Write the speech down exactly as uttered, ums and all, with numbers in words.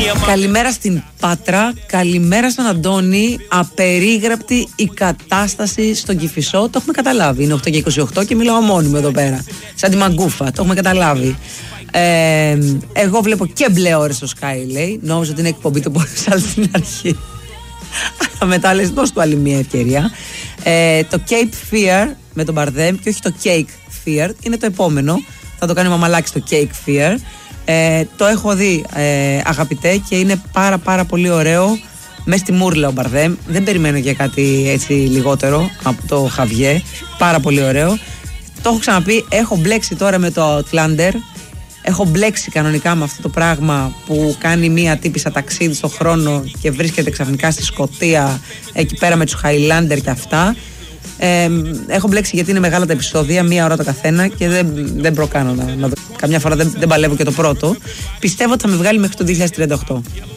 Καλημέρα στην Πάτρα, καλημέρα στον Αντώνη. Απερίγραπτη η κατάσταση στον Κηφισό. Το έχουμε καταλάβει. Είναι οκτώ και είκοσι οκτώ και μιλάω μόνη μου εδώ πέρα. Σαν τη μαγκούφα. Το έχουμε καταλάβει. Ε, εγώ βλέπω και μπλε ώρες στο Sky, λέει. Νόμιζα ότι είναι εκπομπή του Μπορσάλ στην αρχή. Αλλά μετά λες δώσ' του άλλη μια ευκαιρία. Ε, το Cape Fear με τον Μπαρδέμ και όχι το Cake Fear είναι το επόμενο. Θα το κάνει ο Μαμαλάκης το Cake Fear. Ε, το έχω δει, ε, αγαπητέ, και είναι πάρα πάρα πολύ ωραίο. Μες στη μούρλα ο Μπαρδέμ. Δεν περιμένω για κάτι έτσι λιγότερο από το Χαβιέ. Πάρα πολύ ωραίο. Το έχω ξαναπεί, έχω μπλέξει τώρα με το Outlander. Έχω μπλέξει κανονικά με αυτό το πράγμα που κάνει μία τύπισσα ταξίδι στον χρόνο και βρίσκεται ξαφνικά στη Σκωτία, εκεί πέρα με τους Highlander και αυτά. Ε, έχω μπλέξει γιατί είναι μεγάλα τα επεισόδια, μία ώρα το καθένα και δεν, δεν προκάνω να, να δω. Καμιά φορά δεν, δεν παλεύω και το πρώτο. Πιστεύω ότι θα με βγάλει μέχρι το δύο χιλιάδες τριάντα οκτώ.